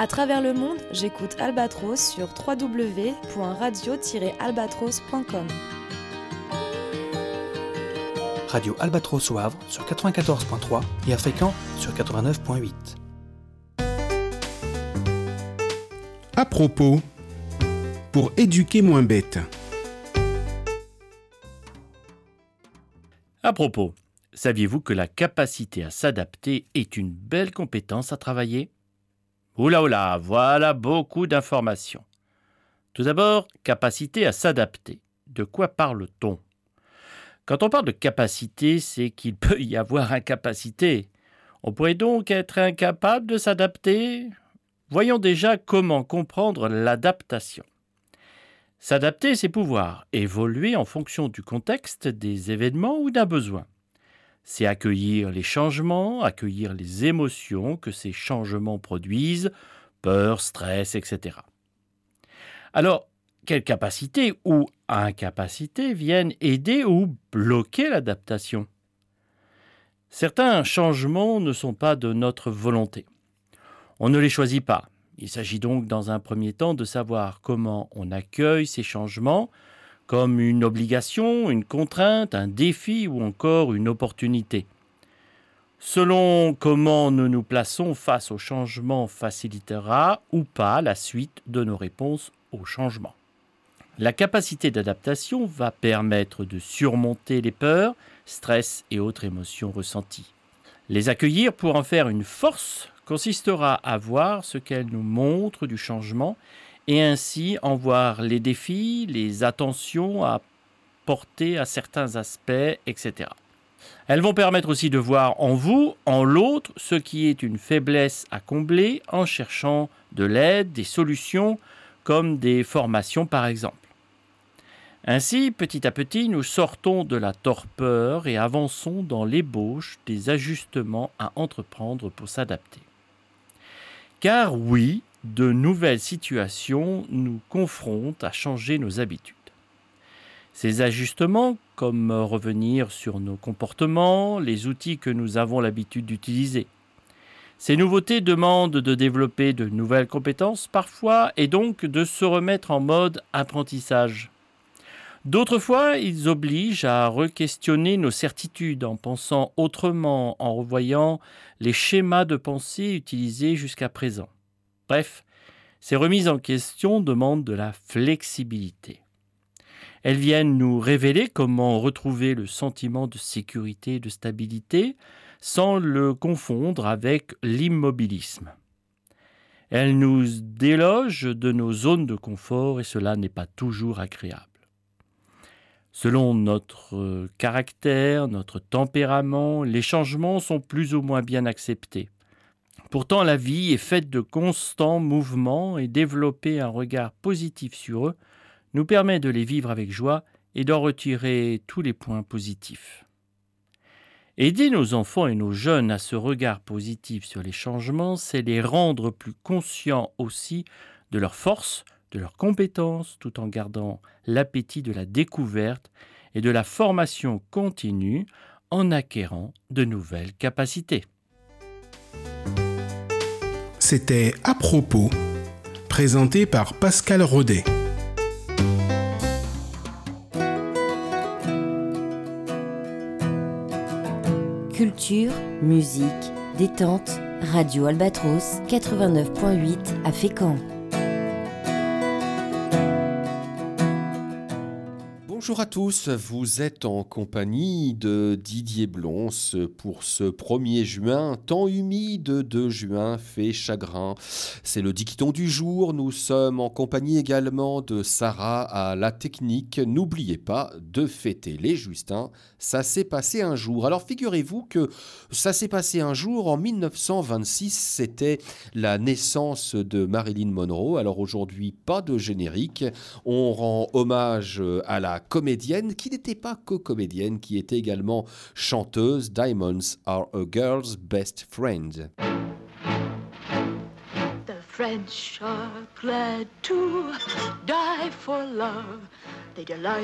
À travers le monde, j'écoute Albatros sur www.radio-albatros.com. Radio Albatros au Havre sur 94.3 et à Fécamp sur 89.8. À propos, pour éduquer moins bête. À propos, saviez-vous que la capacité à s'adapter est une belle compétence à travailler ? Oula, voilà beaucoup d'informations. Tout d'abord, capacité à s'adapter. De quoi parle-t-on ? Quand on parle de capacité, c'est qu'il peut y avoir incapacité. On pourrait donc être incapable de s'adapter ? Voyons déjà comment comprendre l'adaptation. S'adapter, c'est pouvoir évoluer en fonction du contexte, des événements ou d'un besoin. C'est accueillir les changements, accueillir les émotions que ces changements produisent, peur, stress, etc. Alors, quelles capacités ou incapacités viennent aider ou bloquer l'adaptation ? Certains changements ne sont pas de notre volonté. On ne les choisit pas. Il s'agit donc dans un premier temps de savoir comment on accueille ces changements, comme une obligation, une contrainte, un défi ou encore une opportunité. Selon comment nous nous plaçons face au changement facilitera ou pas la suite de nos réponses au changement. La capacité d'adaptation va permettre de surmonter les peurs, stress et autres émotions ressenties. Les accueillir pour en faire une force consistera à voir ce qu'elles nous montrent du changement et ainsi en voir les défis, les attentions à porter à certains aspects, etc. Elles vont permettre aussi de voir en vous, en l'autre, ce qui est une faiblesse à combler en cherchant de l'aide, des solutions, comme des formations par exemple. Ainsi, petit à petit, nous sortons de la torpeur et avançons dans l'ébauche des ajustements à entreprendre pour s'adapter. Car oui, de nouvelles situations nous confrontent à changer nos habitudes. Ces ajustements, comme revenir sur nos comportements, les outils que nous avons l'habitude d'utiliser. Ces nouveautés demandent de développer de nouvelles compétences parfois et donc de se remettre en mode apprentissage. D'autres fois, ils obligent à re-questionner nos certitudes en pensant autrement, en revoyant les schémas de pensée utilisés jusqu'à présent. Bref, ces remises en question demandent de la flexibilité. Elles viennent nous révéler comment retrouver le sentiment de sécurité et de stabilité sans le confondre avec l'immobilisme. Elles nous délogent de nos zones de confort et cela n'est pas toujours agréable. Selon notre caractère, notre tempérament, les changements sont plus ou moins bien acceptés. Pourtant, la vie est faite de constants mouvements et développer un regard positif sur eux nous permet de les vivre avec joie et d'en retirer tous les points positifs. Aider nos enfants et nos jeunes à ce regard positif sur les changements, c'est les rendre plus conscients aussi de leurs forces, de leurs compétences, tout en gardant l'appétit de la découverte et de la formation continue en acquérant de nouvelles capacités. C'était À propos, présenté par Pascal Rodet. Culture, musique, détente, Radio Albatros 89.8 à Fécamp. Bonjour à tous, vous êtes en compagnie de Didier Blons pour ce 1er juin, temps humide de juin fait chagrin. C'est le dicton du jour, nous sommes en compagnie également de Sarah à la technique. N'oubliez pas de fêter les Justins, ça s'est passé un jour. Alors figurez-vous que ça s'est passé un jour en 1926, c'était la naissance de Marilyn Monroe. Alors aujourd'hui, pas de générique, on rend hommage à la comédienne, qui n'était pas que comédienne, qui était également chanteuse. Diamonds are a girl's best friend. The French are glad to die for love. They delight